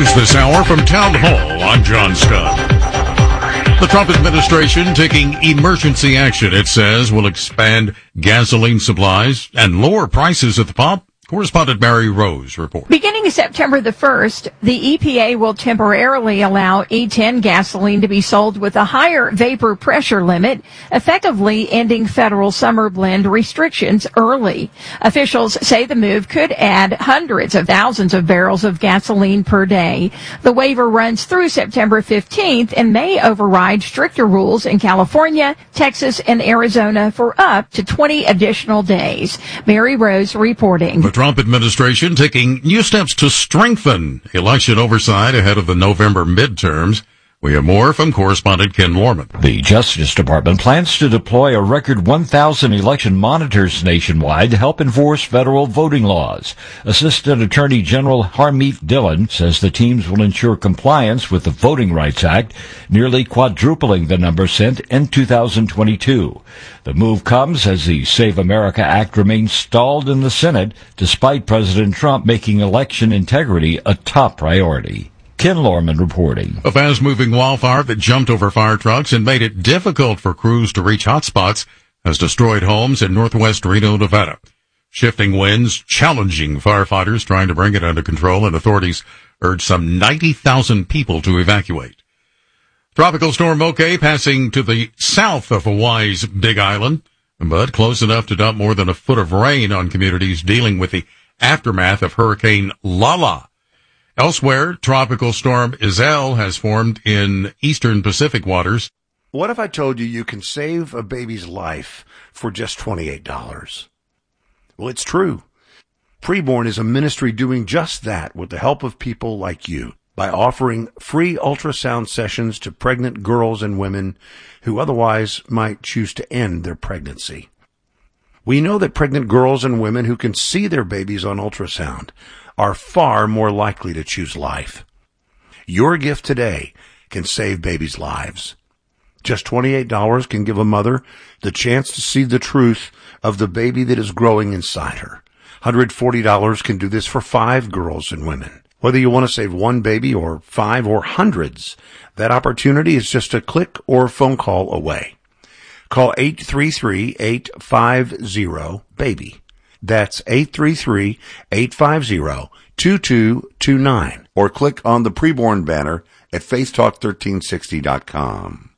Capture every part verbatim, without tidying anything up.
News this hour from Town Hall. I'm John Scott. The Trump administration taking emergency action, it says, will expand gasoline supplies and lower prices at the pump. Correspondent Mary Rose reports. Beginning September the first, the E P A will temporarily allow E ten gasoline to be sold with a higher vapor pressure limit, effectively ending federal summer blend restrictions early. Officials say the move could add hundreds of thousands of barrels of gasoline per day. The waiver runs through September fifteenth and may override stricter rules in California, Texas, and Arizona for up to twenty additional days. Mary Rose reporting. The Trump administration taking new steps to strengthen election oversight ahead of the November midterms. We have more from correspondent Ken Lorman. The Justice Department plans to deploy a record one thousand election monitors nationwide to help enforce federal voting laws. Assistant Attorney General Harmeet Dillon says the teams will ensure compliance with the Voting Rights Act, nearly quadrupling the number sent in two thousand twenty-two. The move comes as the Save America Act remains stalled in the Senate, despite President Trump making election integrity a top priority. Ken Lorman reporting. A fast-moving wildfire that jumped over fire trucks and made it difficult for crews to reach hotspots has destroyed homes in northwest Reno, Nevada. Shifting winds challenging firefighters trying to bring it under control, and authorities urge some ninety thousand people to evacuate. Tropical storm Moke passing to the south of Hawaii's Big Island, but close enough to dump more than a foot of rain on communities dealing with the aftermath of Hurricane Lala. Elsewhere, Tropical Storm Iselle has formed in eastern Pacific waters. What if I told you you can save a baby's life for just twenty-eight dollars? Well, it's true. Preborn is a ministry doing just that with the help of people like you by offering free ultrasound sessions to pregnant girls and women who otherwise might choose to end their pregnancy. We know that pregnant girls and women who can see their babies on ultrasound are far more likely to choose life. Your gift today can save babies' lives. Just twenty-eight dollars can give a mother the chance to see the truth of the baby that is growing inside her. one hundred forty dollars can do this for five girls and women. Whether you want to save one baby or five or hundreds, that opportunity is just a click or phone call away. Call eight three three, eight five zero, BABY. That's eight three three, eight five zero, two two two nine. Or click on the Preborn banner at faith talk thirteen sixty dot com.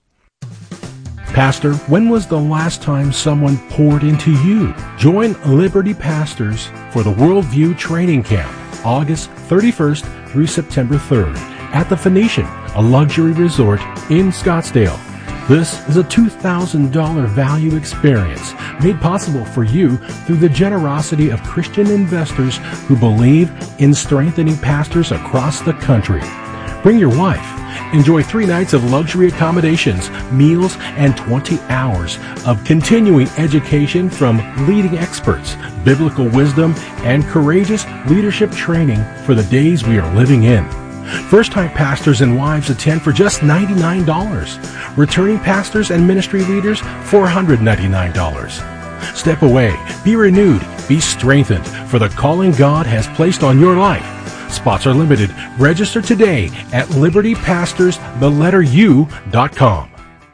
Pastor, when was the last time someone poured into you? Join Liberty Pastors for the Worldview Training Camp, August thirty-first through September third at the Phoenician, a luxury resort in Scottsdale. This is a two thousand dollars value experience made possible for you through the generosity of Christian investors who believe in strengthening pastors across the country. Bring your wife. Enjoy three nights of luxury accommodations, meals, and twenty hours of continuing education from leading experts, biblical wisdom, and courageous leadership training for the days we are living in. First-time pastors and wives attend for just ninety-nine dollars. Returning pastors and ministry leaders, four hundred ninety-nine dollars. Step away, be renewed, be strengthened for the calling God has placed on your life. Spots are limited. Register today at liberty pastors the letter U dot com.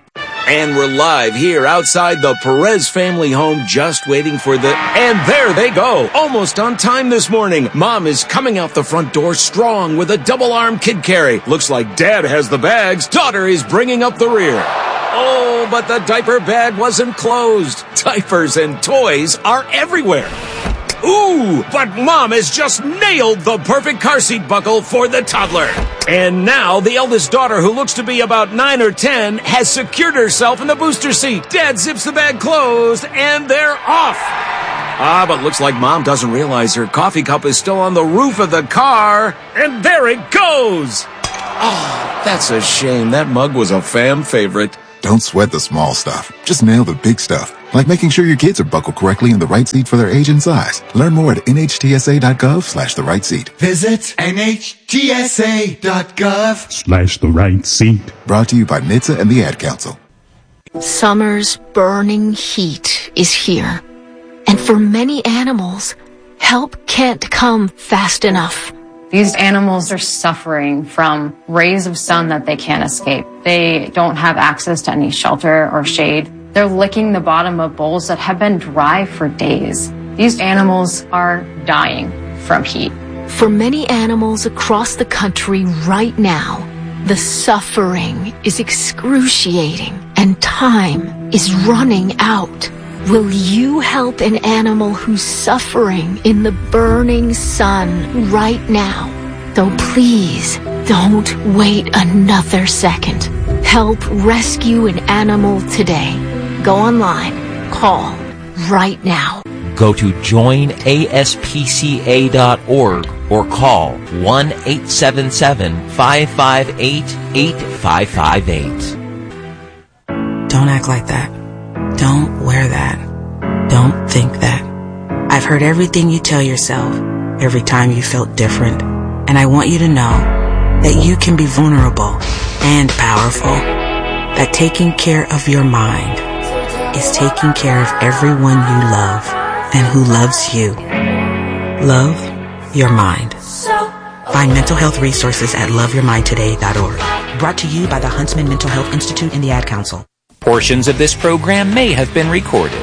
And we're live here outside the Perez family home, just waiting for the... And there they go! Almost on time this morning. Mom is coming out the front door strong with a double-arm kid carry. Looks like Dad has the bags. Daughter is bringing up the rear. Oh, but the diaper bag wasn't closed. Diapers and toys are everywhere. Ooh, but Mom has just nailed the perfect car seat buckle for the toddler. And now the eldest daughter, who looks to be about nine or ten, has secured herself in the booster seat. Dad zips the bag closed, and they're off. Ah, but looks like Mom doesn't realize her coffee cup is still on the roof of the car. And there it goes. Oh, that's a shame. That mug was a fam favorite. Don't sweat the small stuff. Just nail the big stuff. Like making sure your kids are buckled correctly in the right seat for their age and size. Learn more at nhtsa.gov slash the right seat. Visit nhtsa.gov slash the right seat. Brought to you by N H T S A and the Ad Council. Summer's burning heat is here. And for many animals, help can't come fast enough. These animals are suffering from rays of sun that they can't escape. They don't have access to any shelter or shade. They're licking the bottom of bowls that have been dry for days. These animals are dying from heat. For many animals across the country right now, the suffering is excruciating and time is running out. Will you help an animal who's suffering in the burning sun right now? So please don't wait another second. Help rescue an animal today. Go online. Call right now. Go to join A S P C A dot org or call one eight seven seven, five five eight, eight five five eight. Don't act like that. Don't wear that. Don't think that. I've heard everything you tell yourself every time you felt different, and I want you to know that you can be vulnerable and powerful, that taking care of your mind is taking care of everyone you love and who loves you. Love your mind. Find mental health resources at love your mind today dot org. Brought to you by the Huntsman Mental Health Institute and the Ad Council. Portions of this program may have been recorded.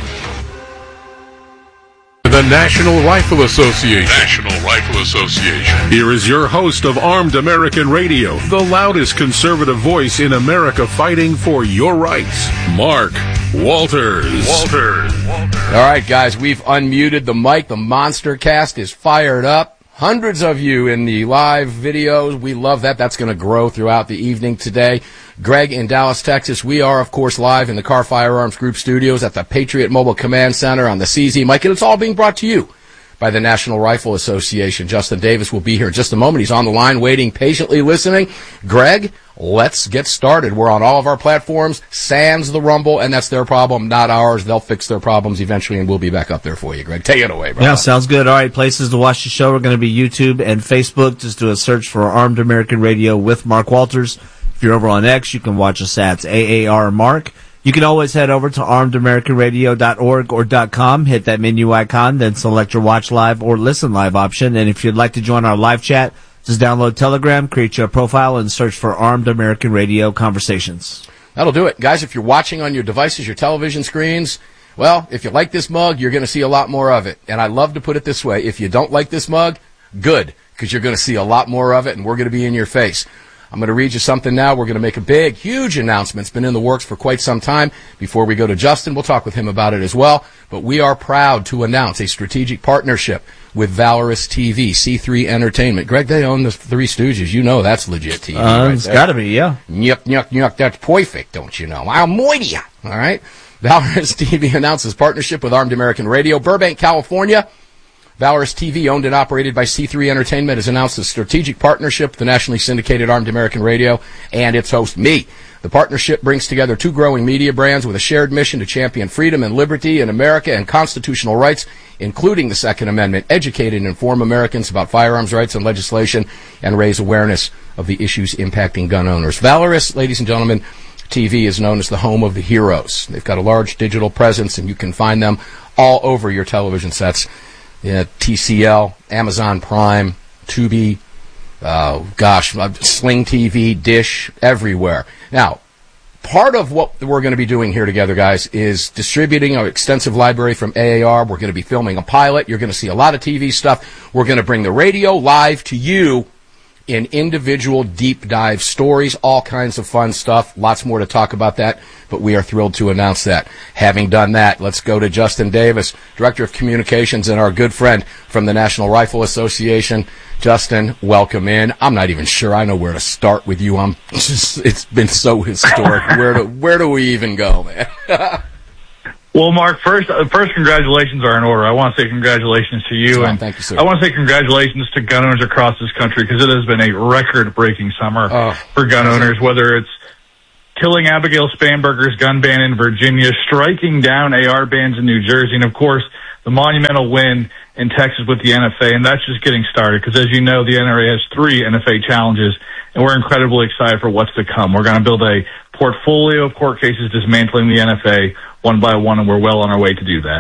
The National Rifle Association. National Rifle Association. Here is your host of Armed American Radio, the loudest conservative voice in America fighting for your rights, Mark Walters. Walters. All right, guys, we've unmuted the mic. The Monster Cast is fired up. Hundreds of you in the live videos. We love that. That's going to grow throughout the evening today. Greg in Dallas, Texas. We are, of course, live in the Car Firearms Group studios at the Patriot Mobile Command Center on the C Z mic, and it's all being brought to you by the National Rifle Association. Justin Davis will be here in just a moment. He's on the line waiting, patiently listening. Greg, let's get started. We're on all of our platforms, sans the Rumble, and that's their problem, not ours. They'll fix their problems eventually, and we'll be back up there for you, Greg. Take it away, bro. Yeah, sounds good. All right, places to watch the show are going to be YouTube and Facebook. Just do a search for Armed American Radio with Mark Walters. If you're over on X, you can watch us at A A R Mark. You can always head over to armed american radio dot org or .com, hit that menu icon, then select your watch live or listen live option. And if you'd like to join our live chat, just download Telegram, create your profile, and search for Armed American Radio Conversations. That'll do it. Guys, if you're watching on your devices, your television screens, well, if you like this mug, you're going to see a lot more of it. And I love to put it this way. If you don't like this mug, good, because you're going to see a lot more of it, and we're going to be in your face. I'm going to read you something now. We're going to make a big, huge announcement. It's been in the works for quite some time. Before we go to Justin, we'll talk with him about it as well. But we are proud to announce a strategic partnership with Valorous T V, C three Entertainment. Greg, they own the Three Stooges. You know that's legit T V. Uh, right it's there. got to be, yeah. Yuck, yuck, yuck. That's perfect, don't you know? I'm with ya. All right. Valorous T V announces partnership with Armed American Radio. Burbank, California. Valorous T V, owned and operated by C three Entertainment, has announced a strategic partnership with the nationally syndicated Armed American Radio and its host, me. The partnership brings together two growing media brands with a shared mission to champion freedom and liberty in America and constitutional rights, including the Second Amendment, educate and inform Americans about firearms rights and legislation, and raise awareness of the issues impacting gun owners. Valorous, ladies and gentlemen, T V is known as the home of the heroes. They've got a large digital presence, and you can find them all over your television sets. Yeah, T C L, Amazon Prime, Tubi, uh, gosh, Sling T V, Dish, everywhere. Now, part of what we're going to be doing here together, guys, is distributing our extensive library from A A R. We're going to be filming a pilot. You're going to see a lot of T V stuff. We're going to bring the radio live to you in individual deep dive stories, all kinds of fun stuff. Lots more to talk about that, but we are thrilled to announce that. Having done that, let's go to Justin Davis, Director of Communications and our good friend from the National Rifle Association. Justin, welcome in. I'm not even sure I know where to start with you. I'm just, it's been so historic. Where do, where do we even go, man? Well, Mark, first, uh, first, congratulations are in order. I want to say congratulations to you, oh, and thank you, sir. I want to say congratulations to gun owners across this country, because it has been a record-breaking summer oh, for gun owners, whether it's killing Abigail Spanberger's gun ban in Virginia, striking down A R bans in New Jersey, and, of course, the monumental win in Texas with the N F A, and that's just getting started, because, as you know, the N R A has three N F A challenges, and we're incredibly excited for what's to come. We're going to build a portfolio of court cases dismantling the N F A one by one, and we're well on our way to do that.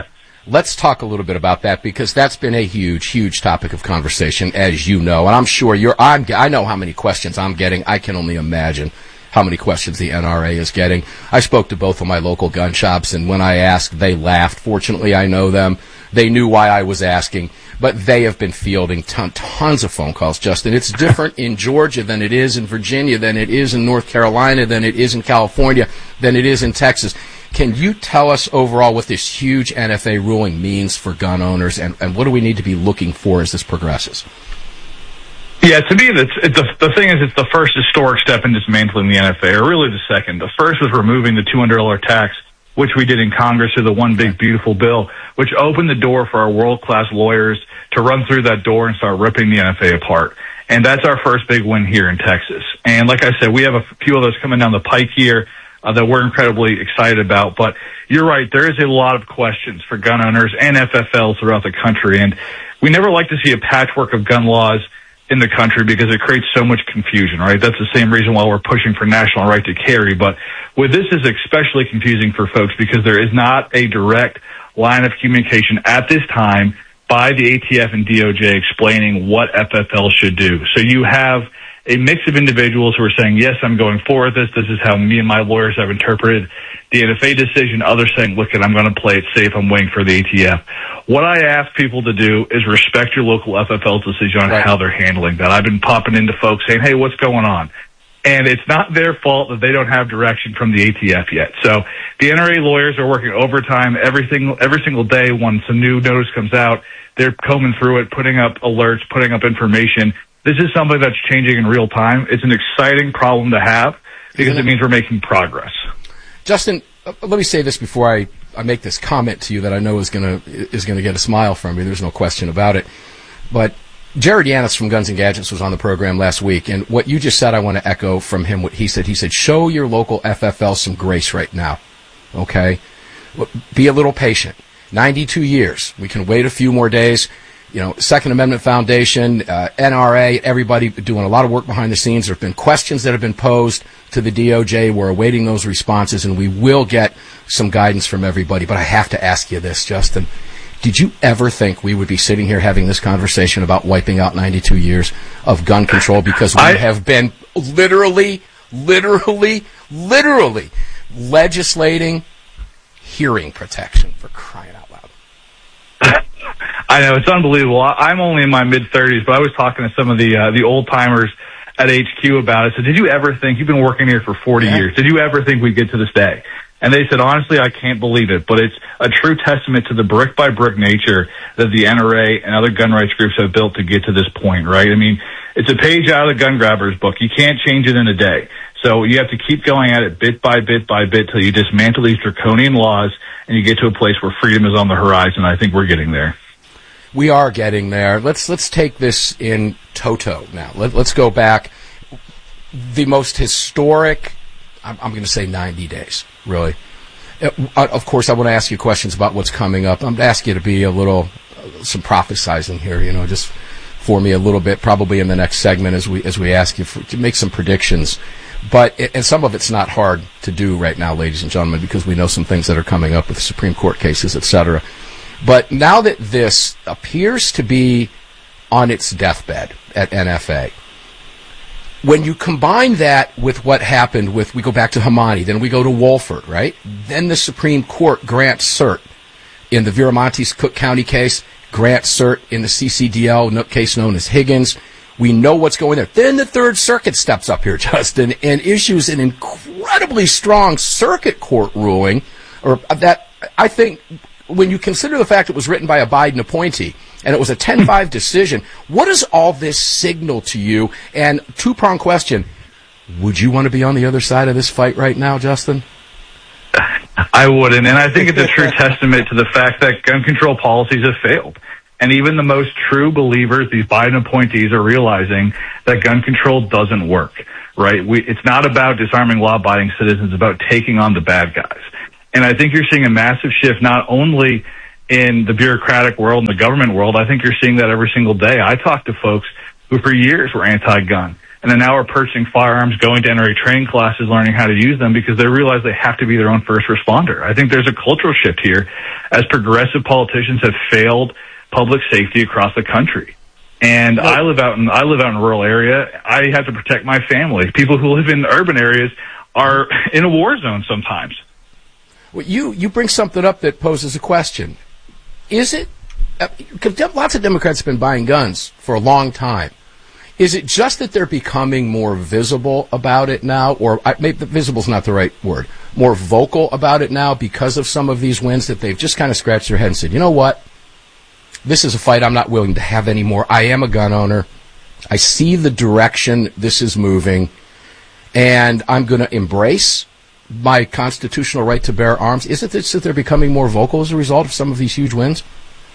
Let's talk a little bit about that, because that's been a huge, huge topic of conversation, as you know. And I'm sure you're, I'm, I know how many questions I'm getting. I can only imagine how many questions the N R A is getting. I spoke to both of my local gun shops, and when I asked, they laughed. Fortunately, I know them. They knew why I was asking, but they have been fielding ton, tons of phone calls, Justin. It's different in Georgia than it is in Virginia, than it is in North Carolina, than it is in California, than it is in Texas. Can you tell us overall what this huge N F A ruling means for gun owners, and, and what do we need to be looking for as this progresses? Yeah, to me, it's, it's the, the thing is, it's the first historic step in dismantling the N F A, or really the second. The first was removing the two hundred dollars tax, which we did in Congress through the One Big Beautiful Bill, which opened the door for our world-class lawyers to run through that door and start ripping the N F A apart. And that's our first big win here in Texas. And like I said, we have a few of those coming down the pike here uh, that we're incredibly excited about. But you're right, there is a lot of questions for gun owners and F F Ls throughout the country. And we never like to see a patchwork of gun laws in the country because it creates so much confusion, right? That's the same reason why we're pushing for national right to carry. But with this is especially confusing for folks because there is not a direct line of communication at this time by the A T F and D O J explaining what F F L should do. So you have a mix of individuals who are saying, yes, I'm going forward with this. This is how me and my lawyers have interpreted the N F A decision. Others saying, look, I'm going to play it safe. I'm waiting for the A T F. What I ask people to do is respect your local F F L decision on right. how they're handling that. I've been popping into folks saying, hey, what's going on? And it's not their fault that they don't have direction from the A T F yet. So the N R A lawyers are working overtime every single, every single day when some new notice comes out. They're combing through it, putting up alerts, putting up information. This is something that's changing in real time. It's an exciting problem to have because it means we're making progress. Justin, let me say this before I, I make this comment to you that I know is going to is going to get a smile from you. There's no question about it. But Jared Yanis from Guns and Gadgets was on the program last week, and what you just said, I want to echo from him what he said. He said, show your local F F L some grace right now, okay? Be a little patient. ninety-two years. We can wait a few more days. You know, Second Amendment Foundation, uh, N R A, everybody doing a lot of work behind the scenes. There have been questions that have been posed to the D O J. We're awaiting those responses, and we will get some guidance from everybody. But I have to ask you this, Justin. Did you ever think we would be sitting here having this conversation about wiping out ninety-two years of gun control? Because we I, have been literally, literally, literally legislating hearing protection, for crying out loud. I know, it's unbelievable. I'm only in my mid-thirties, but I was talking to some of the uh, the old-timers at H Q about it. So did you ever think, you've been working here for forty yeah. years, did you ever think we'd get to this day? And they said, honestly, I can't believe it, but it's a true testament to the brick-by-brick nature that the N R A and other gun rights groups have built to get to this point, right? I mean, it's a page out of the gun grabber's book. You can't change it in a day. So you have to keep going at it bit by bit by bit till you dismantle these draconian laws and you get to a place where freedom is on the horizon. I think we're getting there. We are getting there. Let's let's take this in toto now. Let, let's go back. The most historic, I'm, I'm going to say ninety days, really. Uh, of course, I want to ask you questions about what's coming up. I'm going to ask you to be a little, uh, some prophesizing here, you know, just for me a little bit, probably in the next segment as we as we ask you for, to make some predictions. But, and some of it's not hard to do right now, ladies and gentlemen, because we know some things that are coming up with Supreme Court cases, et cetera. But now that this appears to be on its deathbed at N F A, when you combine that with what happened with, we go back to Hamani, then we go to Wolford, right? Then the Supreme Court grants cert in the Viramontes Cook County case, grants cert in the C C D L case known as Higgins. We know what's going there. Then the Third Circuit steps up here, Justin, and issues an incredibly strong circuit court ruling, or that I think, when you consider the fact it was written by a Biden appointee and it was a ten five decision, what does all this signal to you? And two-pronged question, would you want to be on the other side of this fight right now, Justin? I wouldn't, and I think it's a true testament to the fact that gun control policies have failed. And even the most true believers, these Biden appointees, are realizing that gun control doesn't work, right? We, it's not about disarming law-abiding citizens, it's about taking on the bad guys. And I think you're seeing a massive shift not only in the bureaucratic world and the government world. I think you're seeing that every single day. I talk to folks who for years were anti-gun. and then now are purchasing firearms, going to N R A training classes, learning how to use them because they realize they have to be their own first responder. I think there's a cultural shift here as progressive politicians have failed public safety across the country. And I live out in I live out in a rural area. I have to protect my family. People who live in urban areas are in a war zone sometimes. Well, you you bring something up that poses a question. Is it? Because lots of Democrats have been buying guns for a long time. Is it just that they're becoming more visible about it now, or maybe visible is not the right word, more vocal about it now because of some of these wins that they've just kind of scratched their head and said, you know what, this is a fight I'm not willing to have anymore. I am a gun owner. I see the direction this is moving, and I'm going to embrace my constitutional right to bear arms. Is it that they're becoming more vocal as a result of some of these huge wins?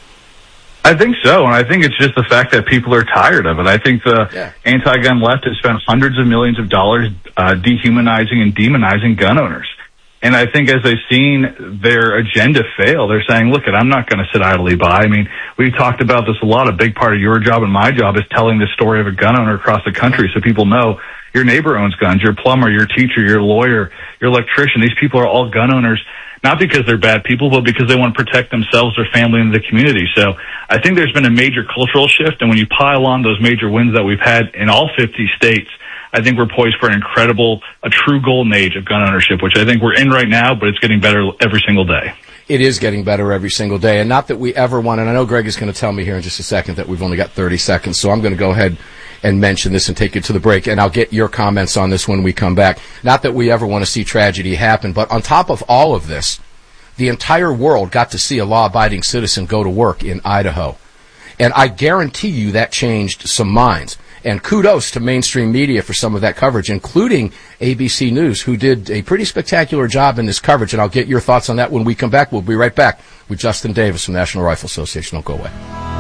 I think so, and I think it's just the fact that people are tired of it. I think the yeah. anti-gun left has spent hundreds of millions of dollars uh, dehumanizing and demonizing gun owners. And I think as they've seen their agenda fail, they're saying, look, I'm not going to sit idly by. I mean, we've talked about this a lot. A big part of your job and my job is telling the story of a gun owner across the country so people know your neighbor owns guns, your plumber, your teacher, your lawyer, your electrician. These people are all gun owners. Not because they're bad people, but because they want to protect themselves, their family, and the community. So I think there's been a major cultural shift, and when you pile on those major wins that we've had in all fifty states, I think we're poised for an incredible, a true golden age of gun ownership, which I think we're in right now, but it's getting better every single day. It is getting better every single day, and not that we ever want, and I know Greg is going to tell me here in just a second that we've only got thirty seconds, so I'm going to go ahead and mention this and take it to the break, and I'll get your comments on this when we come back. Not that we ever want to see tragedy happen, but on top of all of this, the entire world got to see a law-abiding citizen go to work in Idaho. And I guarantee you that changed some minds. And kudos to mainstream media for some of that coverage, including A B C News, who did a pretty spectacular job in this coverage. And I'll get your thoughts on that when we come back. We'll be right back with Justin Davis from National Rifle Association. Don't go away.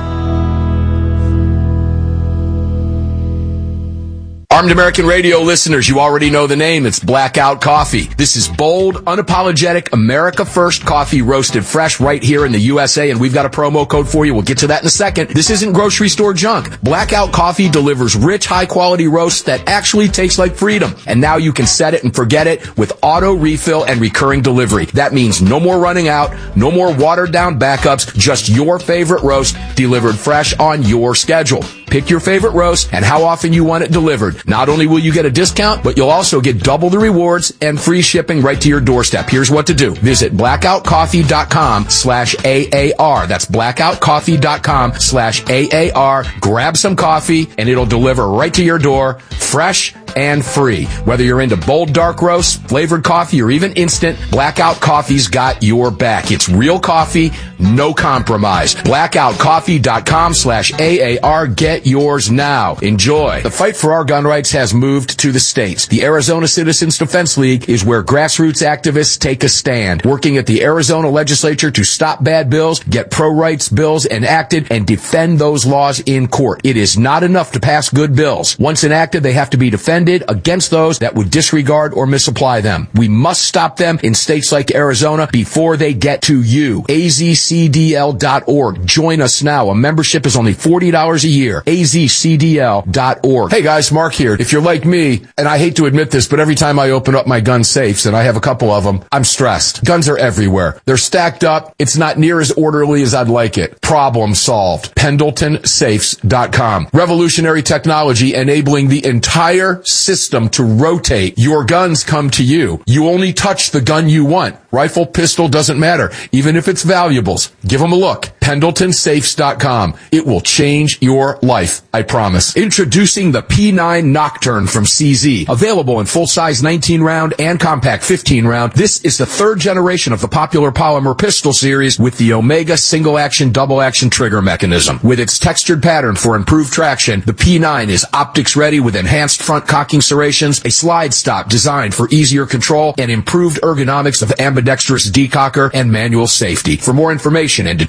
Armed American Radio listeners, you already know the name. It's Blackout Coffee. This is bold, unapologetic, America First coffee roasted fresh right here in the U S A, and we've got a promo code for you. We'll get to that in a second. This isn't grocery store junk. Blackout Coffee delivers rich, high-quality roasts that actually taste like freedom. And now you can set it and forget it with auto refill and recurring delivery. That means no more running out, no more watered-down backups, just your favorite roast delivered fresh on your schedule. Pick your favorite roast and how often you want it delivered. Not only will you get a discount, but you'll also get double the rewards and free shipping right to your doorstep. Here's what to do. Visit blackoutcoffee.com slash AAR. That's blackoutcoffee.com slash AAR. Grab some coffee and it'll deliver right to your door, fresh and free. Whether you're into bold dark roasts, flavored coffee, or even instant, Blackout Coffee's got your back. It's real coffee, no compromise. blackoutcoffee.com slash AAR. Get yours now. Enjoy. The fight for our gun rights has moved to the states. The Arizona Citizens Defense League is where grassroots activists take a stand, working at the Arizona legislature to stop bad bills, get pro-rights bills enacted, and defend those laws in court. It is not enough to pass good bills. Once enacted, they have to be defended against those that would disregard or misapply them. We must stop them in states like Arizona before they get to you. A Z C D L dot org. Join us now. A membership is only forty dollars a year. A Z C D L dot org. Hey guys, Mark here. If you're like me, and I hate to admit this, but every time I open up my gun safes, and I have a couple of them, I'm stressed. Guns are everywhere. They're stacked up. It's not near as orderly as I'd like it. Problem solved. Pendleton Safes dot com. Revolutionary technology enabling the entire system to rotate. Your guns come to you. You only touch the gun you want. Rifle, pistol, doesn't matter. Even if it's valuables. Give them a look. Pendleton Safes dot com. It will change your life. I promise. Introducing the P nine Nocturne from C Z. Available in full-size nineteen round and compact fifteen round. This is the third generation of the popular polymer pistol series with the Omega single-action, double-action trigger mechanism. With its textured pattern for improved traction, the P nine is optics-ready with enhanced front cocking serrations, a slide stop designed for easier control, and improved ergonomics of ambidextrous decocker and manual safety. For more information and to take one home,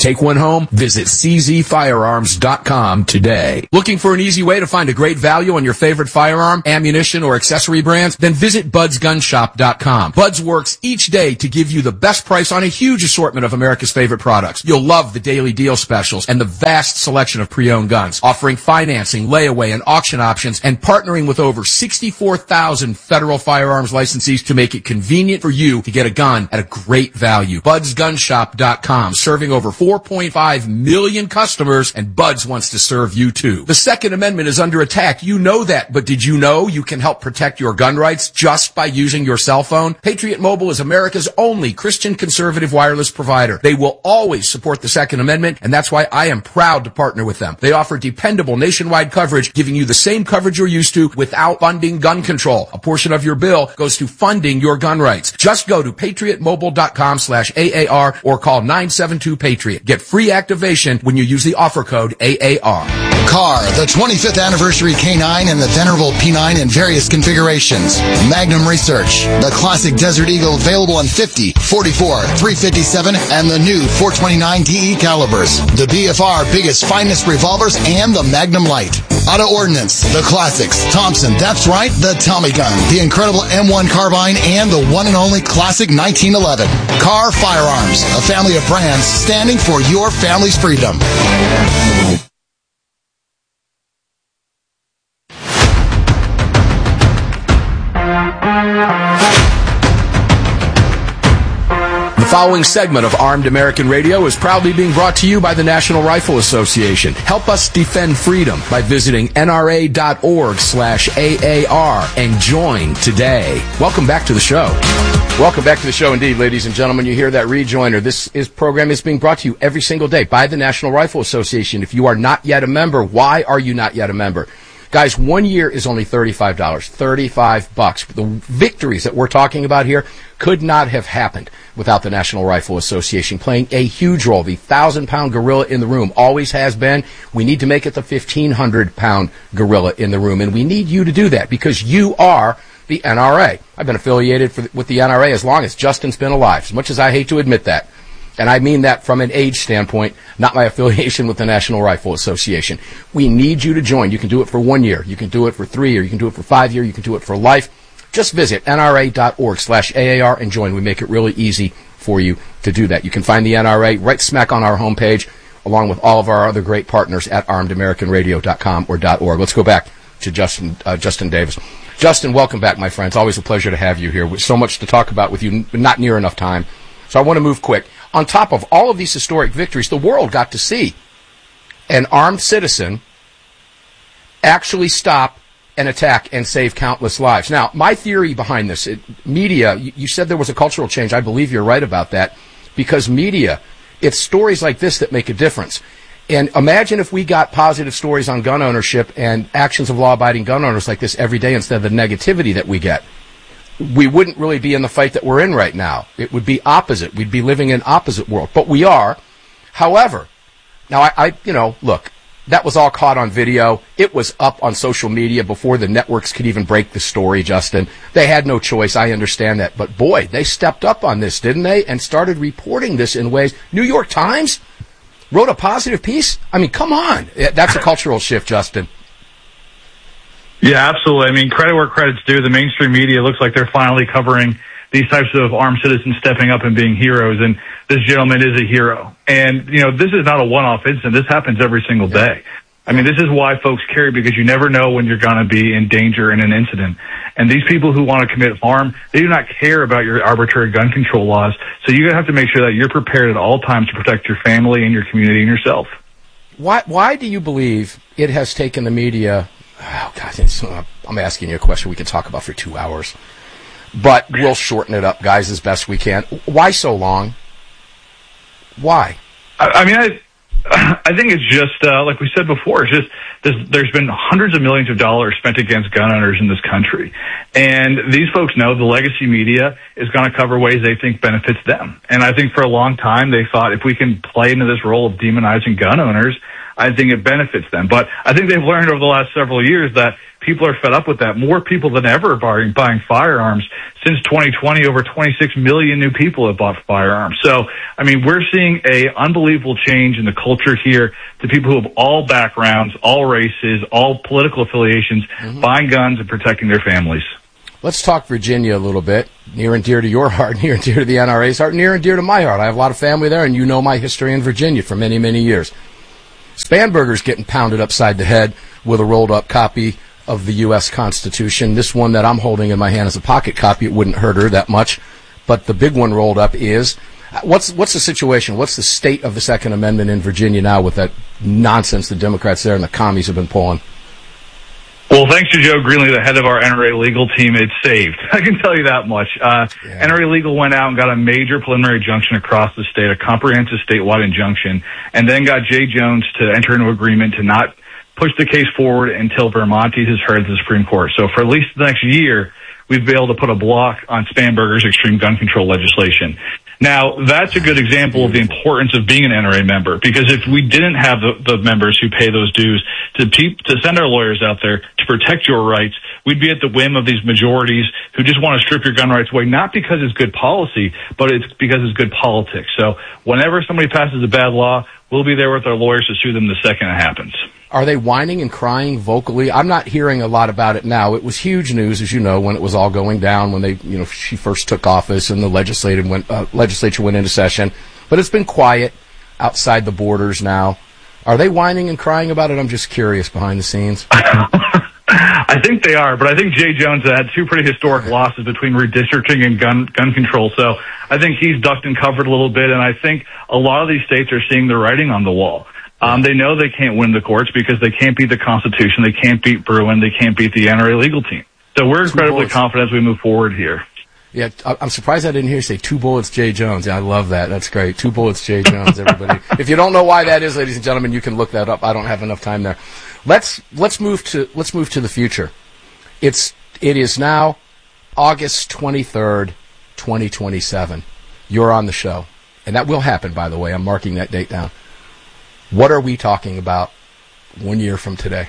home? Visit c z firearms dot com today. Looking for an easy way to find a great value on your favorite firearm, ammunition, or accessory brands? Then visit buds gun shop dot com. Buds works each day to give you the best price on a huge assortment of America's favorite products. You'll love the daily deal specials and the vast selection of pre-owned guns, offering financing, layaway, and auction options, and partnering with over sixty-four thousand federal firearms licensees to make it convenient for you to get a gun at a great value. buds gun shop dot com, serving over four point five million customers, and Buds wants to serve you too. The Second Amendment is under attack. You know that, but did you know you can help protect your gun rights just by using your cell phone? Patriot Mobile is America's only Christian conservative wireless provider. They will always support the Second Amendment, and that's why I am proud to partner with them. They offer dependable nationwide coverage, giving you the same coverage you're used to without funding gun control. A portion of your bill goes to funding your gun rights. Just go to patriot mobile dot com slash A A R or call nine seven two Patriot. Get free activation when you use the offer code A A R. Car, the twenty-fifth anniversary K nine and the venerable P nine in various configurations. Magnum Research, the classic Desert Eagle available in fifty, forty-four, three fifty-seven, and the new four twenty-nine D E calibers. The B F R biggest, finest revolvers and the Magnum Light. Auto Ordnance, the classics. Thompson, that's right, the Tommy gun. The incredible M one carbine and the one and only classic nineteen eleven. Car Firearms, a family of brands standing for your family's freedom. The following segment of Armed American Radio is proudly being brought to you by the National Rifle Association. Help us defend freedom by visiting N R A dot org slash A A R and join today. Welcome back to the show. Welcome back to the show indeed, ladies and gentlemen. You hear that rejoiner. This is program is being brought to you every single day by the National Rifle Association. If you are not yet a member, why are you not yet a member? Guys, one year is only thirty-five dollars. thirty-five bucks. The victories that we're talking about here could not have happened without the National Rifle Association playing a huge role. The thousand-pound gorilla in the room always has been. We need to make it the fifteen hundred pound gorilla in the room, and we need you to do that because you are the N R A. I've been affiliated for, with the N R A as long as Justin's been alive, as much as I hate to admit that. And I mean that from an age standpoint, not my affiliation with the National Rifle Association. We need you to join. You can do it for one year. You can do it for three years. You can do it for five years. You can do it for life. Just visit N R A dot org slash A A R and join. We make it really easy for you to do that. You can find the N R A right smack on our homepage, along with all of our other great partners at armed american radio dot com or .org. Let's go back to Justin uh, Justin Davis. Justin, welcome back, my friend. It's always a pleasure to have you here. With so much to talk about with you, not near enough time. So I want to move quick. On top of all of these historic victories, the world got to see an armed citizen actually stop an attack and save countless lives. Now, my theory behind this, it, media, you, you said there was a cultural change. I believe you're right about that because media, it's stories like this that make a difference. And imagine if we got positive stories on gun ownership and actions of law-abiding gun owners like this every day instead of the negativity that we get. We wouldn't really be in the fight that we're in right now. It would be opposite. We'd be living in opposite world. But we are. However, now I, I, you know, look, that was all caught on video. It was up on social media before the networks could even break the story, Justin. They had no choice. I understand that. But boy, they stepped up on this, didn't they? And started reporting this in ways. New York Times wrote a positive piece. I mean, come on. That's a cultural shift, Justin. Yeah, absolutely. I mean, credit where credit's due. The mainstream media looks like they're finally covering these types of armed citizens stepping up and being heroes, and this gentleman is a hero. And, you know, this is not a one-off incident. This happens every single day. I mean, this is why folks carry, because you never know when you're going to be in danger in an incident. And these people who want to commit harm, they do not care about your arbitrary gun control laws. So you have to make sure that you're prepared at all times to protect your family and your community and yourself. Why, why do you believe it has taken the media... Oh, God, it's, uh, I'm asking you a question we could talk about for two hours. But we'll shorten it up, guys, as best we can. Why so long? Why? I, I mean, I I think it's just, uh, like we said before, it's just there's, there's been hundreds of millions of dollars spent against gun owners in this country. And these folks know the legacy media is going to cover ways they think benefits them. And I think for a long time they thought if we can play into this role of demonizing gun owners, I think it benefits them. But I think they've learned over the last several years that people are fed up with that. More people than ever are buying, buying firearms. Since twenty twenty, over twenty-six million new people have bought firearms. So, I mean, we're seeing a unbelievable change in the culture here to people who have all backgrounds, all races, all political affiliations, mm-hmm. buying guns and protecting their families. Let's talk Virginia a little bit. Near and dear to your heart, near and dear to the N R A's heart, near and dear to my heart. I have a lot of family there, and you know my history in Virginia for many, many years. Spanberger's getting pounded upside the head with a rolled-up copy of the U S Constitution. This one that I'm holding in my hand is a pocket copy. It wouldn't hurt her that much. But the big one rolled up is, what's what's the situation? What's the state of the Second Amendment in Virginia now with that nonsense the Democrats there and the commies have been pulling? Well, thanks to Joe Greenlee, the head of our N R A legal team, it's saved. I can tell you that much. Uh, yeah. N R A Legal went out and got a major preliminary injunction across the state, a comprehensive statewide injunction, and then got Jay Jones to enter into agreement to not push the case forward until Vermontes is heard at the Supreme Court. So for at least the next year, we've been able to put a block on Spanberger's extreme gun control legislation. Now, that's a good example of the importance of being an N R A member, because if we didn't have the, the members who pay those dues to, te- to send our lawyers out there to protect your rights, we'd be at the whim of these majorities who just want to strip your gun rights away, not because it's good policy, but it's because it's good politics. So whenever somebody passes a bad law, we'll be there with our lawyers to sue them the second it happens. Are they whining and crying vocally? I'm not hearing a lot about it now. It was huge news, as you know, when it was all going down, when they, you know, she first took office and the legislative went, uh, legislature went into session. But it's been quiet outside the borders now. Are they whining and crying about it? I'm just curious behind the scenes. I think they are, but I think Jay Jones had two pretty historic losses between redistricting and gun gun control. So I think he's ducked and covered a little bit, and I think a lot of these states are seeing the writing on the wall. Um, they know they can't win the courts because they can't beat the Constitution, they can't beat Bruen, they can't beat the N R A legal team. So we're incredibly confident as we move forward here. Yeah, I'm surprised I didn't hear you say two bullets, Jay Jones. Yeah, I love that. That's great. Two bullets, Jay Jones, everybody. If you don't know why that is, ladies and gentlemen, you can look that up. I don't have enough time there. Let's let's move to let's move to the future. It's it is now August twenty-third, twenty twenty-seven. You're on the show, and that will happen, by the way. I'm marking that date down. What are we talking about one year from today?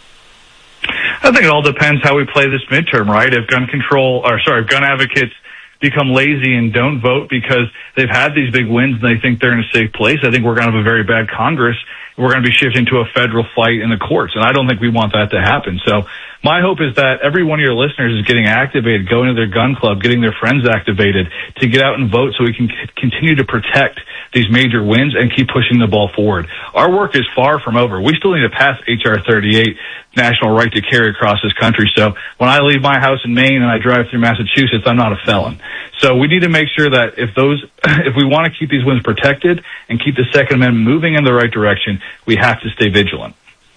I think it all depends how we play this midterm, right? If gun control, or sorry, if gun advocates become lazy and don't vote because they've had these big wins and they think they're in a safe place, I think we're going to have a very bad Congress. We're going to be shifting to a federal fight in the courts, and I don't think we want that to happen. So my hope is that every one of your listeners is getting activated, going to their gun club, getting their friends activated to get out and vote so we can c- continue to protect these major wins and keep pushing the ball forward. Our work is far from over. We still need to pass H R thirty-eight, national right to carry across this country. So when I leave my house in Maine and I drive through Massachusetts, I'm not a felon. So we need to make sure that if those, if we want to keep these wins protected and keep the Second Amendment moving in the right direction, we have to stay vigilant.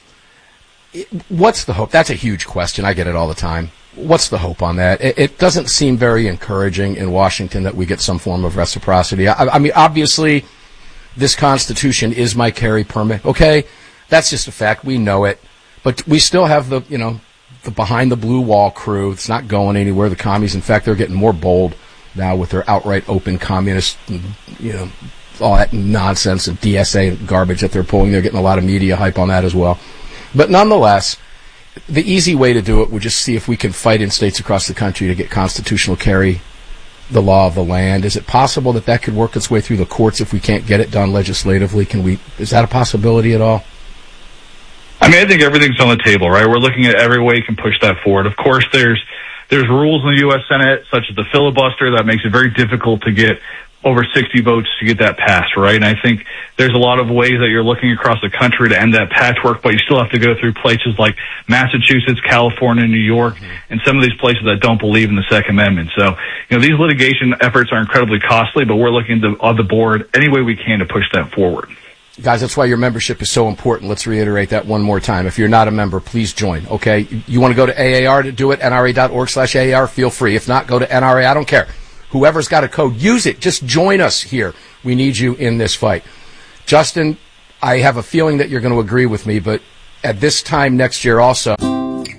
What's the hope? That's a huge question. I get it all the time. What's the hope on that? It, it doesn't seem very encouraging in Washington that we get some form of reciprocity. I, I mean, obviously, this Constitution is my carry permit. Okay, that's just a fact. We know it. But we still have the, you know, the behind the blue wall crew. It's not going anywhere. The commies, in fact, they're getting more bold now with their outright open communist, you know, all that nonsense and D S A garbage that they're pulling. They're getting a lot of media hype on that as well. But nonetheless, the easy way to do it would just see if we can fight in states across the country to get constitutional carry, the law of the land. Is it possible that that could work its way through the courts if we can't get it done legislatively? Can we? Is that a possibility at all? I mean, I think everything's on the table, right? We're looking at every way you can push that forward. Of course, there's there's rules in the U S Senate, such as the filibuster, that makes it very difficult to get over sixty votes to get that passed, right? And I think there's a lot of ways that you're looking across the country to end that patchwork, but you still have to go through places like Massachusetts, California, New York, mm-hmm. and some of these places that don't believe in the Second Amendment. So, you know, these litigation efforts are incredibly costly, but we're looking to, on the board any way we can to push that forward. Guys, that's why your membership is so important. Let's reiterate that one more time. If you're not a member, please join, okay? You want to go to A A R to do it, N R A dot org slash A A R, feel free. If not, go to N R A, I don't care. Whoever's got a code, use it. Just join us here. We need you in this fight. Justin, I have a feeling that you're going to agree with me, but at this time next year also,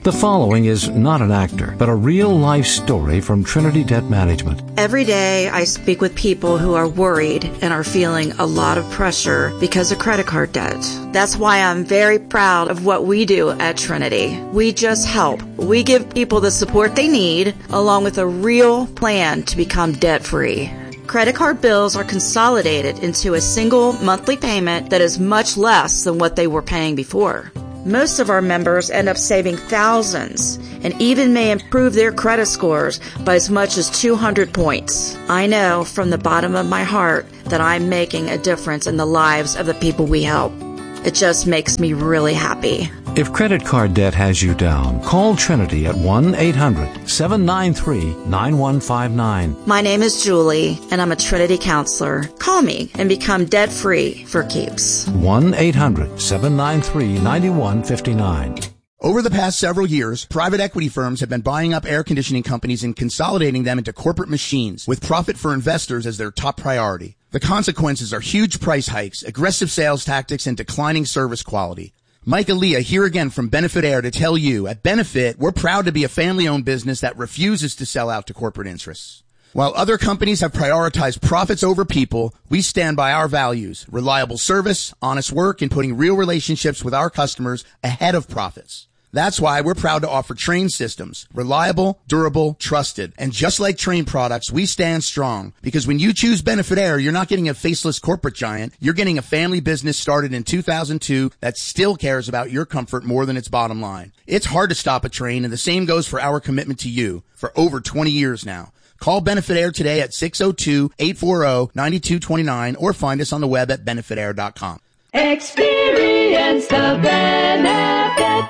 The following is not an actor, but a real-life story from Trinity Debt Management. Every day I speak with people who are worried and are feeling a lot of pressure because of credit card debt. That's why I'm very proud of what we do at Trinity. We just help. We give people the support they need, along with a real plan to become debt-free. Credit card bills are consolidated into a single monthly payment that is much less than what they were paying before. Most of our members end up saving thousands and even may improve their credit scores by as much as two hundred points. I know from the bottom of my heart that I'm making a difference in the lives of the people we help. It just makes me really happy. If credit card debt has you down, call Trinity at one eight hundred seven nine three nine one five nine. My name is Julie, and I'm a Trinity counselor. Call me and become debt-free for keeps. one eight hundred seven nine three nine one five nine. Over the past several years, private equity firms have been buying up air conditioning companies and consolidating them into corporate machines, with profit for investors as their top priority. The consequences are huge price hikes, aggressive sales tactics, and declining service quality. Mike Aaliyah here again from Benefit Air to tell you, at Benefit, we're proud to be a family-owned business that refuses to sell out to corporate interests. While other companies have prioritized profits over people, we stand by our values, reliable service, honest work, and putting real relationships with our customers ahead of profits. That's why we're proud to offer Train systems. Reliable, durable, trusted. And just like Train products, we stand strong. Because when you choose Benefit Air, you're not getting a faceless corporate giant. You're getting a family business started in two thousand two that still cares about your comfort more than its bottom line. It's hard to stop a train, and the same goes for our commitment to you for over twenty years now. Call Benefit Air today at six oh two, eight four oh, nine two two nine or find us on the web at benefit air dot com. Experience the benefit.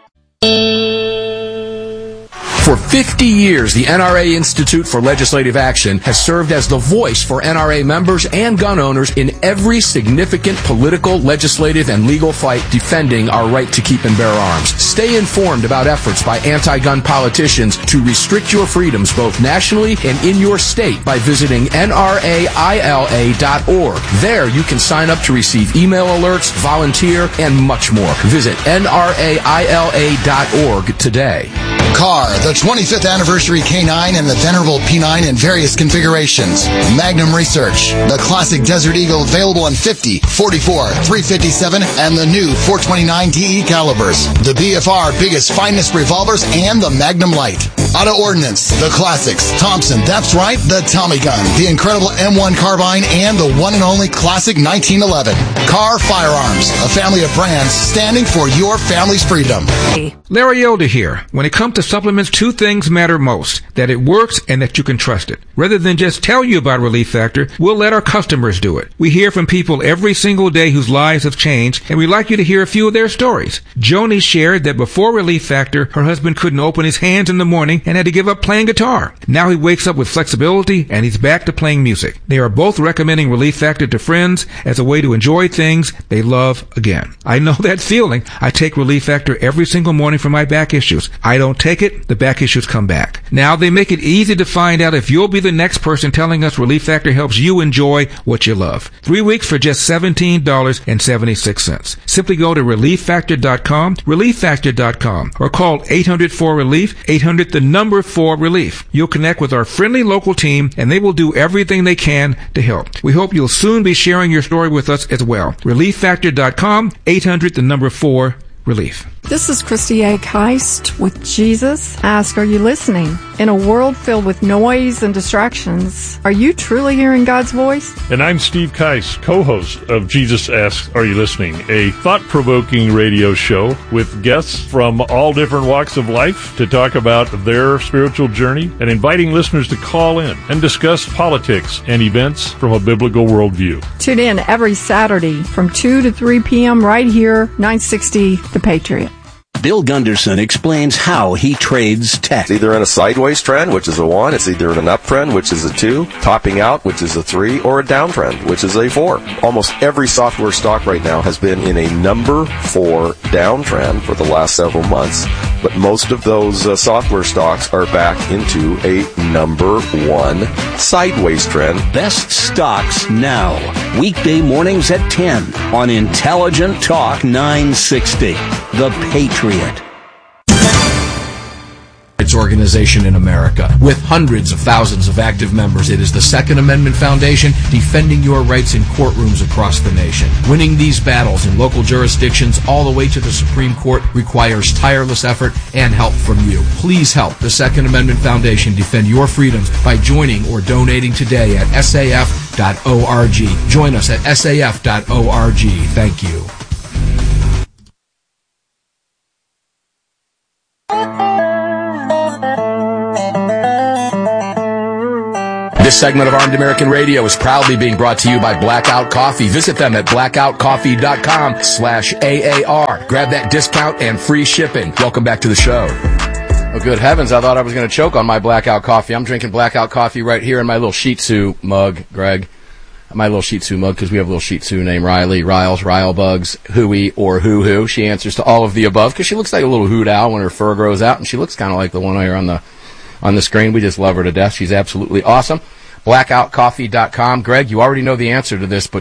For fifty years, the N R A Institute for Legislative Action has served as the voice for N R A members and gun owners in every significant political, legislative, and legal fight defending our right to keep and bear arms. Stay informed about efforts by anti-gun politicians to restrict your freedoms both nationally and in your state by visiting N R A I L A dot org. There you can sign up to receive email alerts, volunteer, and much more. Visit N R A I L A dot org today. Car, the twenty-fifth anniversary K nine and the venerable P nine in various configurations. Magnum Research, the classic Desert Eagle available in fifty, forty-four, three fifty-seven, and the new four twenty-nine D E calibers. The B F R biggest, finest revolvers and the Magnum Light. Auto Ordnance, the classics. Thompson, that's right, the Tommy gun, the incredible M one carbine, and the one and only classic nineteen eleven. Car Firearms, a family of brands standing for your family's freedom. Larry Elder here. When it comes to supplements, two things matter most: that it works and that you can trust it. Rather than just tell you about Relief Factor, we'll let our customers do it. We hear from people every single day whose lives have changed, and we'd like you to hear a few of their stories. Joni shared that before Relief Factor, her husband couldn't open his hands in the morning and had to give up playing guitar. Now he wakes up with flexibility and he's back to playing music. They are both recommending Relief Factor to friends as a way to enjoy things they love again. I know that feeling. I take Relief Factor every single morning for my back issues. I don't take it, the back issues come back. Now they make it easy to find out if you'll be the next person telling us Relief Factor helps you enjoy what you love. Three weeks for just seventeen dollars and seventy-six cents. Simply go to relief factor dot com, relief factor dot com, or call eight hundred four relief, eight hundred the number four relief. You'll connect with our friendly local team and they will do everything they can to help. We hope you'll soon be sharing your story with us as well. relief factor dot com, eight hundred the number four relief. This is Christy A. Keist with Jesus. Ask, are you listening? In a world filled with noise and distractions, are you truly hearing God's voice? And I'm Steve Keist, co-host of Jesus Asks, Are You Listening? A thought-provoking radio show with guests from all different walks of life to talk about their spiritual journey and inviting listeners to call in and discuss politics and events from a biblical worldview. Tune in every Saturday from two to three p.m. right here, nine sixty The Patriot. Bill Gunderson explains how he trades tech. It's either in a sideways trend, which is a one. It's either in an uptrend, which is a two. Topping out, which is a three. Or a downtrend, which is a four. Almost every software stock right now has been in a number four downtrend for the last several months. But most of those uh, software stocks are back into a number one sideways trend. Best stocks now. Weekday mornings at ten on Intelligent Talk nine sixty. The Patriot. rights organization in America. With hundreds of thousands of active members, it is the Second Amendment Foundation defending your rights in courtrooms across the nation. Winning these battles in local jurisdictions all the way to the Supreme Court requires tireless effort and help from you. Please help the Second Amendment Foundation defend your freedoms by joining or donating today at S A F dot org. Join us at S A F dot org. Thank you. This segment of Armed American Radio is proudly being brought to you by Blackout Coffee. Visit them at blackout coffee dot com slash A A R. Grab that discount and free shipping. Welcome back to the show. Oh, good heavens, I thought I was going to choke on my Blackout Coffee. I'm drinking Blackout Coffee right here in my little Shih Tzu mug, Greg. My little Shih Tzu mug, because we have a little Shih Tzu named Riley. Riles, Ryle Bugs, Hooey, or Hoo Hoo. She answers to all of the above, because she looks like a little hoot owl when her fur grows out, and she looks kind of like the one here on the on the screen. We just love her to death. She's absolutely awesome. blackout coffee dot com. Greg, you already know the answer to this, but